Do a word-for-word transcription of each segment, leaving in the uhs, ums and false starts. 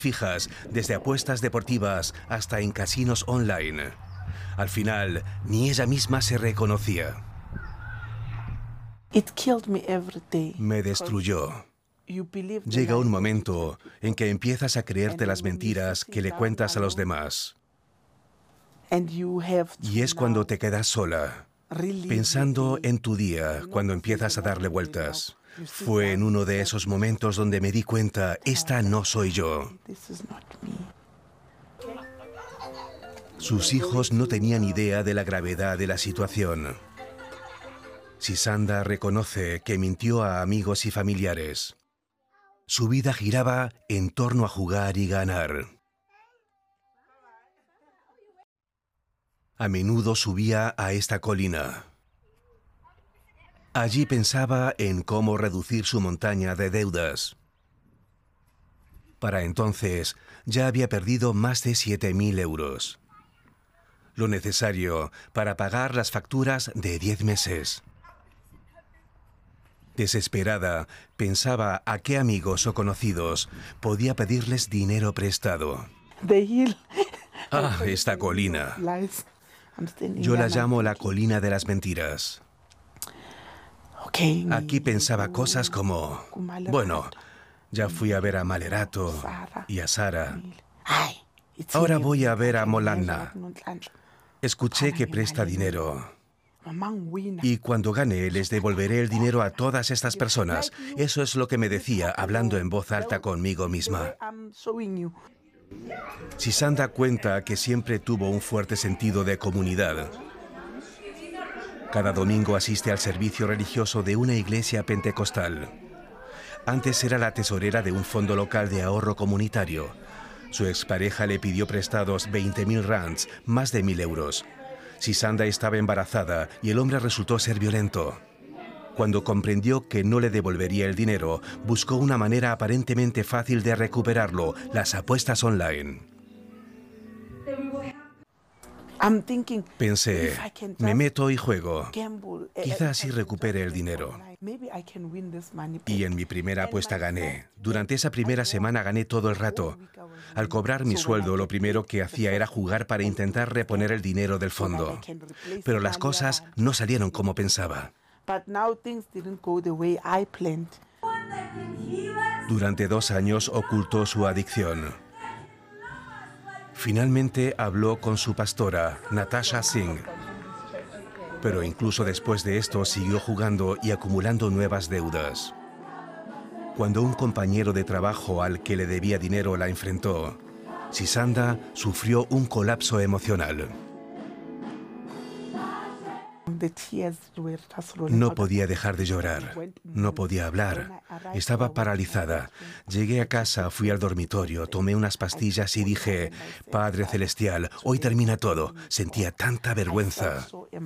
fijas, desde apuestas deportivas hasta en casinos online. Al final, ni ella misma se reconocía. Me destruyó. Llega un momento en que empiezas a creerte las mentiras que le cuentas a los demás. Y es cuando te quedas sola, pensando en tu día, cuando empiezas a darle vueltas. Fue en uno de esos momentos donde me di cuenta, esta no soy yo. Sus hijos no tenían idea de la gravedad de la situación. Sisanda reconoce que mintió a amigos y familiares. Su vida giraba en torno a jugar y ganar. A menudo subía a esta colina. Allí pensaba en cómo reducir su montaña de deudas. Para entonces ya había perdido más de siete mil euros. Lo necesario para pagar las facturas de diez meses. Desesperada, pensaba a qué amigos o conocidos podía pedirles dinero prestado. Ah, esta colina. Yo la llamo la colina de las mentiras. Aquí pensaba cosas como, bueno, ya fui a ver a Malerato y a Sara. Ahora voy a ver a Molanna. Escuché que presta dinero. Y cuando gane, les devolveré el dinero a todas estas personas. Eso es lo que me decía, hablando en voz alta conmigo misma. Sisanda cuenta que siempre tuvo un fuerte sentido de comunidad. Cada domingo asiste al servicio religioso de una iglesia pentecostal. Antes era la tesorera de un fondo local de ahorro comunitario. Su expareja le pidió prestados veinte mil rands, más de mil euros. Sisanda estaba embarazada y el hombre resultó ser violento. Cuando comprendió que no le devolvería el dinero, buscó una manera aparentemente fácil de recuperarlo, las apuestas online. Pensé, me meto y juego. Quizá así recupere el dinero. Y en mi primera apuesta gané. Durante esa primera semana gané todo el rato. Al cobrar mi sueldo, lo primero que hacía era jugar para intentar reponer el dinero del fondo. Pero las cosas no salieron como pensaba. Durante dos años ocultó su adicción. Finalmente habló con su pastora, Natasha Singh. Pero incluso después de esto siguió jugando y acumulando nuevas deudas. Cuando un compañero de trabajo al que le debía dinero la enfrentó, Sisanda sufrió un colapso emocional. No podía dejar de llorar, no podía hablar, estaba paralizada. Llegué a casa, fui al dormitorio, tomé unas pastillas y dije, Padre Celestial, hoy termina todo. Sentía tanta vergüenza.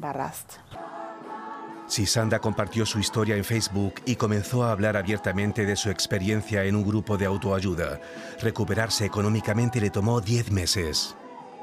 Sisanda compartió su historia en Facebook y comenzó a hablar abiertamente de su experiencia en un grupo de autoayuda. Recuperarse económicamente le tomó diez meses.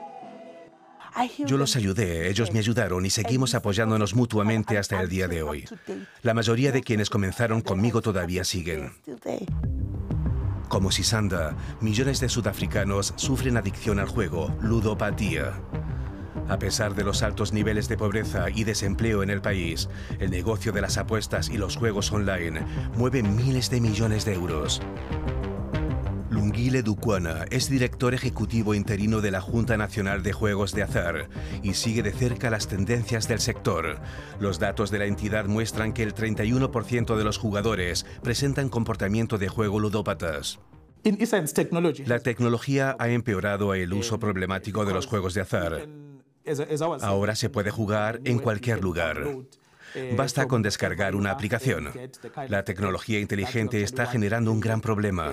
Yo los ayudé, ellos me ayudaron y seguimos apoyándonos mutuamente hasta el día de hoy. La mayoría de quienes comenzaron conmigo todavía siguen. Como Sisanda, millones de sudafricanos sufren adicción al juego, ludopatía. A pesar de los altos niveles de pobreza y desempleo en el país, el negocio de las apuestas y los juegos online mueve miles de millones de euros. Lungile Dukwana es director ejecutivo interino de la Junta Nacional de Juegos de Azar y sigue de cerca las tendencias del sector. Los datos de la entidad muestran que el treinta y uno por ciento de los jugadores presentan comportamiento de juego ludópatas. La tecnología ha empeorado el uso problemático de los juegos de azar. Ahora se puede jugar en cualquier lugar. Basta con descargar una aplicación. La tecnología inteligente está generando un gran problema.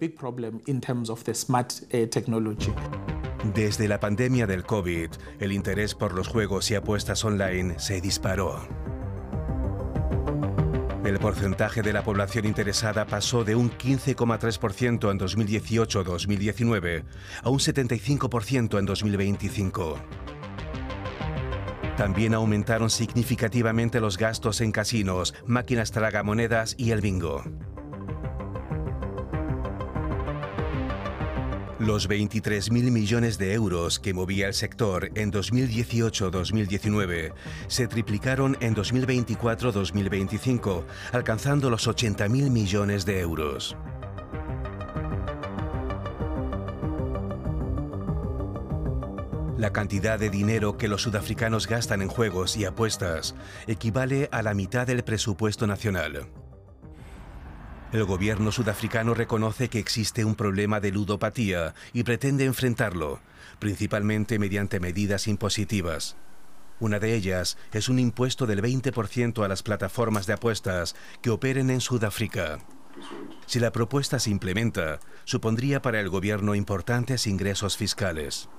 Desde la pandemia del COVID, el interés por los juegos y apuestas online se disparó. El porcentaje de la población interesada pasó de un quince coma tres por ciento en dos mil dieciocho a dos mil diecinueve a un setenta y cinco por ciento en dos mil veinticinco. También aumentaron significativamente los gastos en casinos, máquinas tragamonedas y el bingo. Los veintitrés mil millones de euros que movía el sector en dos mil dieciocho dos mil diecinueve se triplicaron en dos mil veinticuatro dos mil veinticinco, alcanzando los ochenta mil millones de euros. La cantidad de dinero que los sudafricanos gastan en juegos y apuestas equivale a la mitad del presupuesto nacional. El gobierno sudafricano reconoce que existe un problema de ludopatía y pretende enfrentarlo, principalmente mediante medidas impositivas. Una de ellas es un impuesto del veinte por ciento a las plataformas de apuestas que operen en Sudáfrica. Si la propuesta se implementa, supondría para el gobierno importantes ingresos fiscales.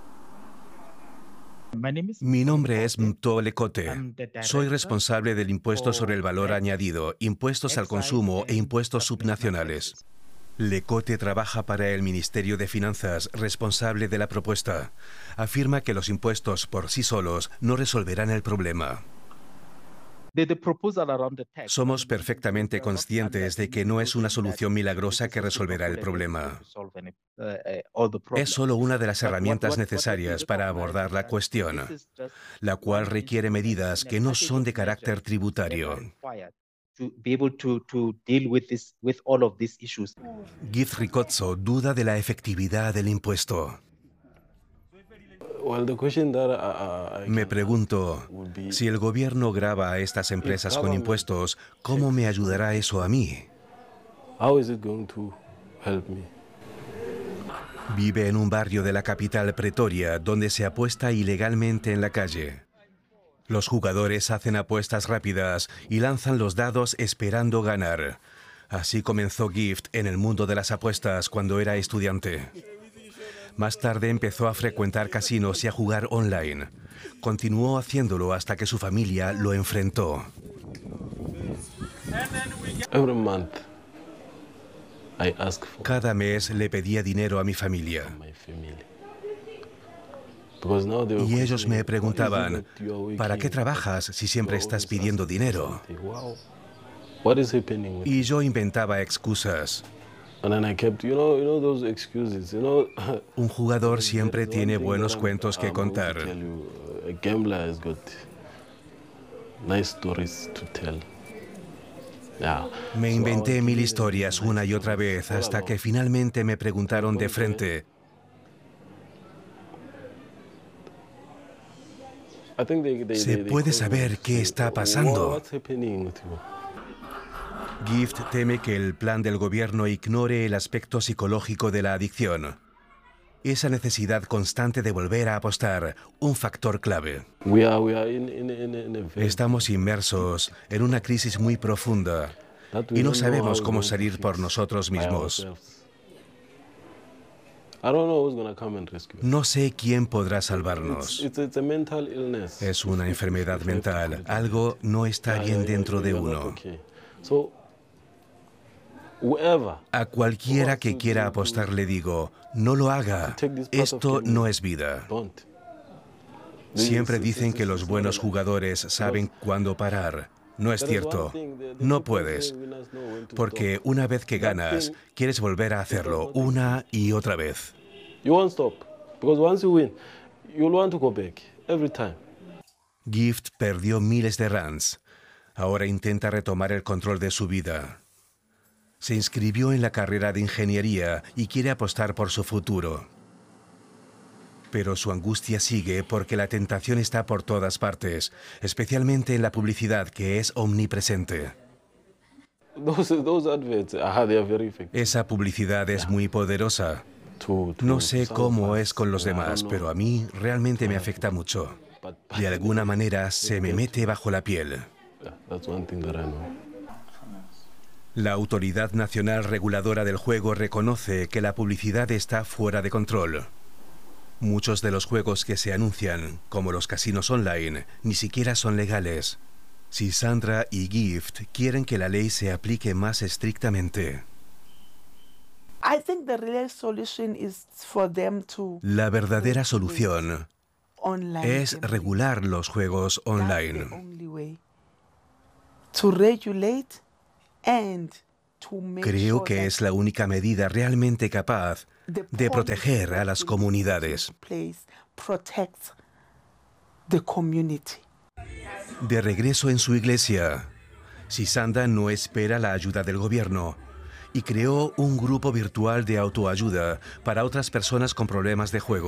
Mi nombre es Mto Lekote. Soy responsable del impuesto sobre el valor añadido, impuestos al consumo e impuestos subnacionales. Lekote trabaja para el Ministerio de Finanzas, responsable de la propuesta. Afirma que los impuestos por sí solos no resolverán el problema. Somos perfectamente conscientes de que no es una solución milagrosa que resolverá el problema. Es solo una de las herramientas necesarias para abordar la cuestión, la cual requiere medidas que no son de carácter tributario. Gift Ricozzo duda de la efectividad del impuesto. Me pregunto, si el gobierno grava a estas empresas con impuestos, ¿cómo me ayudará eso a mí? Vive en un barrio de la capital, Pretoria, donde se apuesta ilegalmente en la calle. Los jugadores hacen apuestas rápidas y lanzan los dados esperando ganar. Así comenzó Gift en el mundo de las apuestas cuando era estudiante. Más tarde empezó a frecuentar casinos y a jugar online. Continuó haciéndolo hasta que su familia lo enfrentó. Cada mes le pedía dinero a mi familia. Y ellos me preguntaban, ¿para qué trabajas si siempre estás pidiendo dinero? Y yo inventaba excusas. Un jugador siempre tiene buenos cuentos que contar. Me inventé mil historias una y otra vez hasta que finalmente me preguntaron de frente: ¿se puede saber qué está pasando? Gift teme que el plan del gobierno ignore el aspecto psicológico de la adicción. Esa necesidad constante de volver a apostar, un factor clave. Estamos inmersos en una crisis muy profunda y no sabemos cómo salir por nosotros mismos. No sé quién podrá salvarnos. Es una enfermedad mental. Algo no está bien dentro de uno. A cualquiera que quiera apostar le digo, no lo haga. Esto no es vida. Siempre dicen que los buenos jugadores saben cuándo parar. No es cierto. No puedes. Porque una vez que ganas, quieres volver a hacerlo una y otra vez. Gift perdió miles de rands. Ahora intenta retomar el control de su vida. Se inscribió en la carrera de ingeniería y quiere apostar por su futuro. Pero su angustia sigue porque la tentación está por todas partes, especialmente en la publicidad, que es omnipresente. Esa publicidad es muy poderosa. No sé cómo es con los demás, pero a mí realmente me afecta mucho. De alguna manera se me mete bajo la piel. La Autoridad Nacional Reguladora del Juego reconoce que la publicidad está fuera de control. Muchos de los juegos que se anuncian, como los casinos online, ni siquiera son legales. Si Sandra y Gift quieren que la ley se aplique más estrictamente. La verdadera solución es regular los juegos online. Creo que es la única medida realmente capaz de proteger a las comunidades. De regreso en su iglesia, Sisanda no espera la ayuda del gobierno y creó un grupo virtual de autoayuda para otras personas con problemas de juego.